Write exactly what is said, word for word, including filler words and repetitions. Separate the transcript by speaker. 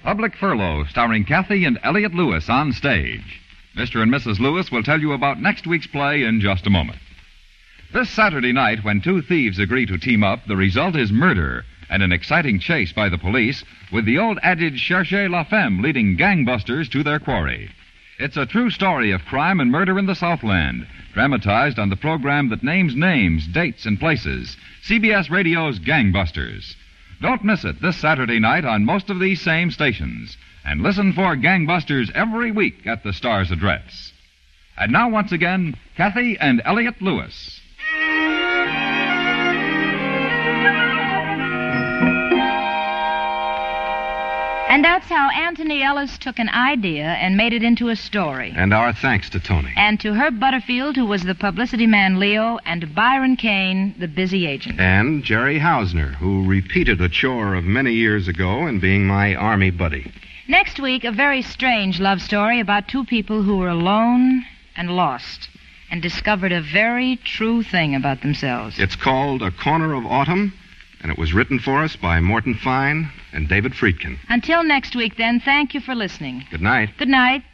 Speaker 1: Public Furlough, starring Kathy and Elliot Lewis on stage. Mister and Missus Lewis will tell you about next week's play in just a moment. This Saturday night, when two thieves agree to team up, the result is murder and an exciting chase by the police, with the old adage Cherchez la femme leading gangbusters to their quarry. It's a true story of crime and murder in the Southland, dramatized on the program that names names, dates, and places, C B S Radio's Gangbusters. Don't miss it this Saturday night on most of these same stations, and listen for Gangbusters every week at the Star's address. And now, once again, Kathy and Elliot Lewis.
Speaker 2: And that's how Anthony Ellis took an idea and made it into a story.
Speaker 3: And our thanks to Tony.
Speaker 2: And to Herb Butterfield, who was the publicity man Leo, and Byron Kane, the busy agent.
Speaker 3: And Jerry Hausner, who repeated a chore of many years ago in being my army buddy.
Speaker 2: Next week, a very strange love story about two people who were alone and lost and discovered a very true thing about themselves.
Speaker 3: It's called A Corner of Autumn, and it was written for us by Morton Fine and David Friedkin.
Speaker 2: Until next week, then, thank you for listening.
Speaker 3: Good night.
Speaker 2: Good night.